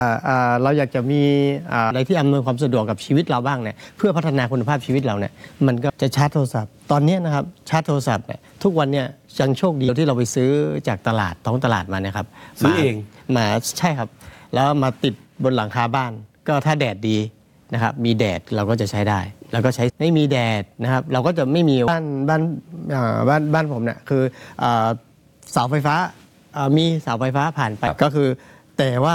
เราอยากจะมีอะไรที่อำนวยความสะดวกกับชีวิตเราบ้างเนี่ยเพื่อพัฒนาคุณภาพชีวิตเราเนี่ยมันก็จะชาร์จโทรศัพท์ตอนนี้นะครับชาร์จโทรศัพท์เนี่ยทุกวันเนี่ยยังโชคดีที่เราไปซื้อจากตลาดท้องตลาดมาเนี่ยครับซื้อเองมาใช่ครับแล้วมาติดบนหลังคาบ้านก็ถ้าแดดดีนะครับมีแดดเราก็จะใช้ได้แล้วก็ใช้ไม่มีแดดนะครับเราก็จะไม่มีบ้านผมเนี่ยคือเสาไฟฟ้ามีเสาไฟฟ้าผ่านไปก็คือแต่ว่า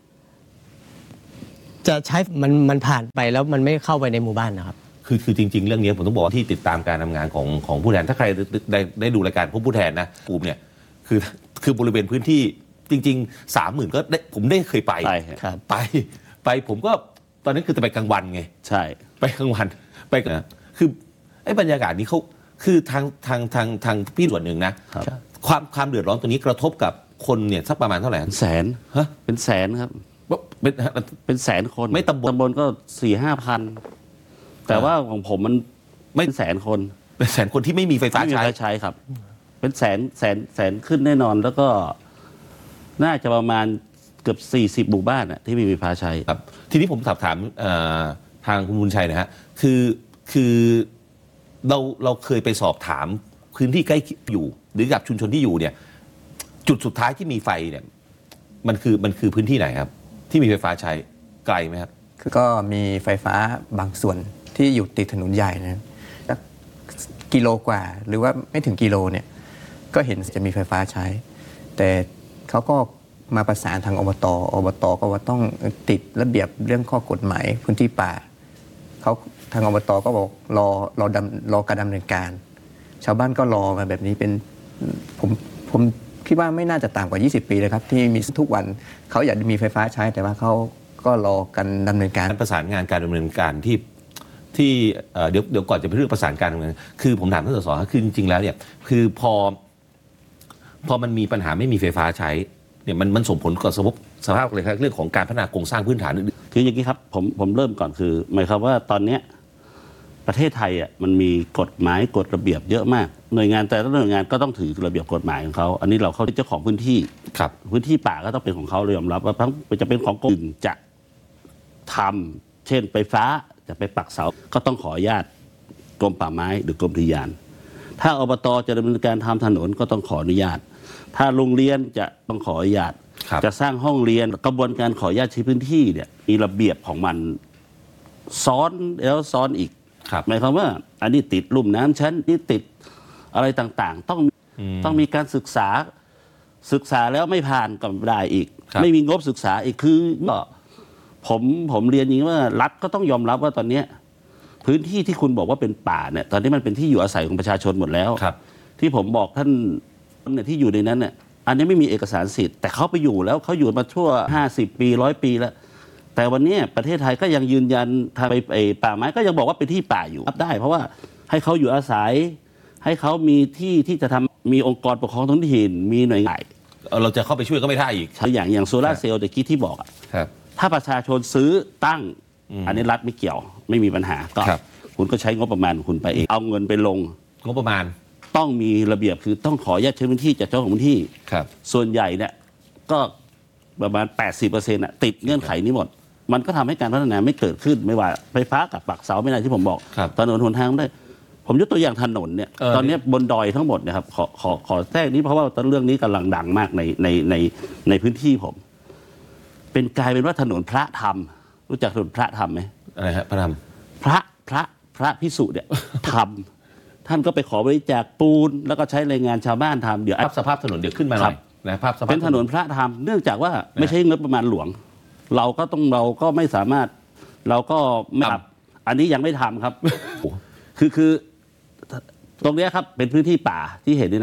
จะใช้มันผ่านไปแล้วมันไม่เข้าไปในหมู่บ้านนะครับคือจริงๆเรื่องนี้ผมต้องบอกว่าที่ติดตามการทำงานของผู้แทนถ้าใครได้ดูรายการพบผู้แทนนะกลุ่มเนี่ยคือบริเวณพื้นที่จริงๆ 30,000 ก็ได้ผมได้เคยไปไปผมก็ตอนนั้นคือจะไปกลางวันไงใช่ไปกลางวันไปนะคือไอ้บรรยากาศนี้เขาคือทางพี่ส่วนหนึ่งนะความเดือดร้อนตัวนี้กระทบกับคนเนี่ยสักประมาณเท่าไหร่แสนฮะเป็นแสนครับเป็นแสนคนไม่ตำบลก็ 4-5 พันแต่ว่าของผมมันไม่แสนคนเป็นแสนคนที่ไม่มีไฟฟ้าใช้ครับเป็นแสนขึ้นแน่นอนแล้วก็น่าจะประมาณเกือบ40 หมู่บ้านที่มีไฟฟ้าใช้ครับทีนี้ผมสอบถามทางคุณบุญชัยนะฮะคือเราเคยไปสอบถามพื้นที่ใกล้อยู่หรือกับชุมชนที่อยู่เนี่ยจุดสุดท้ายที่มีไฟเนี่ยมันคือพื้นที่ไหนครับที่มีไฟฟ้าใช้ไกลไหมครับก็มีไฟฟ้าบางส่วนที่อยู่ติดถนนใหญ่นะกิโลกว่าหรือว่าไม่ถึงกิโลเนี่ยก็เห็นจะมีไฟฟ้าใช้แต่เขาก็มาประสานทางอบตก็ว่าต้องติดระเบียบเรื่องข้อกฎหมายพื้นที่ป่าเขาทางอบตก็บอกรอการดำเนินการชาวบ้านก็รอมาแบบนี้เป็นผมคิดว่าไม่น่าจะต่ำกว่า20 ปีเลยครับที่มีทุกวันเขาอยากมีไฟฟ้าใช้แต่ว่าเขาก็รอกันดำเนินการประสานงานการดำเนินการที่เดี๋ยวก่อนจะไปเรื่องประสานการดำเนินคือผมถามท่านสสคือจริงๆแล้วเนี่ยคือพอมันมีปัญหาไม่มีไฟฟ้าใช้เนี่ยมันส่งผลกับสภาพเลยครับเรื่องของการพัฒนาโครงสร้างพื้นฐานคืออย่างนี้ครับผมเริ่มก่อนคือหมายความว่าตอนนี้ประเทศไทยมันมีกฎหมายกฎระเบียบเยอะมากหน่วยงานแต่ละหน่วยงานก็ต้องถือระเบียบกฎหมายของเขาอันนี้เราเข้าเจ้าของพื้นที่พื้นที่ป่าก็ต้องเป็นของเขาเลยยอมรับว่าจะเป็นของกรมจะทำเช่นไฟฟ้าจะไปปักเสาก็ต้องขออนุญาตกรมป่าไม้หรือกรมอุทยานถ้าอบตจะดำเนินการทำถนนก็ต้องขออนุญาตถ้าโรงเรียนจะต้องขออนุญาตจะสร้างห้องเรียนกระบวนการขออนุญาตใช้พื้นที่เนี่ยมีระเบียบของมันซ้อนแล้วซ้อนอีกหมายความว่าอันนี้ติดลุ่มน้ำชั้นนี่ติดอะไรต่างๆต้องมีการศึกษาแล้วไม่ผ่านก็ไม่ได้อีกไม่มีงบศึกษาอีกคือผมเรียนอย่างนี้ว่ารัฐก็ต้องยอมรับว่าตอนนี้พื้นที่ที่คุณบอกว่าเป็นป่าเนี่ยตอนนี้มันเป็นที่อยู่อาศัยของประชาชนหมดแล้วที่ผมบอกท่านเนี่ยที่อยู่ในนั้นเนี่ยอันนี้ไม่มีเอกสารสิทธิ์แต่เขาไปอยู่แล้วเขาอยู่มาทั่ว50 ปี100 ปีแล้วแต่วันนี้ประเทศไทยก็ยังยืนยันทางไปป่าไม้ก็ยังบอกว่าเป็นที่ป่าอยู่รับได้เพราะว่าให้เขาอยู่อาศัยให้เขามีที่ที่จะทำมีองค์กรปกครองท้องถิ่นมีหน่วยงานเราจะเข้าไปช่วยก็ไม่ได้อีกอย่างโซลาร์เซลล์ตะกี้ที่บอกถ้าประชาชนซื้อตั้งอันนี้รัฐไม่เกี่ยวไม่มีปัญหาก็คุณก็ใช้งบประมาณคุณไปเองเอาเงินไปลงงบประมาณต้องมีระเบียบคือต้องขออนุญาตใช้พื้นที่จากเจ้าของพื้นที่ส่วนใหญ่เนี่ยก็ประมาณ 80% ติดเงื่อนไขนี้หมดมันก็ทำให้การพัฒนาไม่เกิดขึ้นไม่ว่าไฟฟ้ากับปักเสาไม่ได้ที่ผมบอกถนนหนทางได้ผมยกตัวอย่างถนนเนี่ยตอนนี้บนดอยทั้งหมดนะครับขอแทรกนี้เพราะว่าเรื่องนี้กำลังดังมากในพื้นที่ผมเป็นกลายเป็นว่าถนนพระธรรมรู้จักถนนพระธรรมไหมอะไรฮะพระธรรมพระภิกษุเนี่ยทำท่านก็ไปขอบริจาคปูนแล้วก็ใช้แรงงานชาวบ้านทำเดี๋ยวสภาพถนนเดี๋ยวขึ้นมาหน่อยนะภาพสภาพเป็นถนนพระธรรมเนื่องจากว่าไม่ใช่งบประมาณหลวงเราก็ไม่สามารถเราก็ไม่อันนี้ยังไม่ทำครับคือตรงนี้ครับเป็นพื้นที่ป่าที่เห็น